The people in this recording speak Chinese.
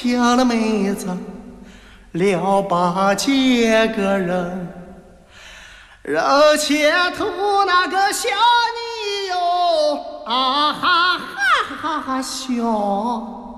抢了妹子了八戒个人，而且图那个小妮哟啊哈哈哈笑。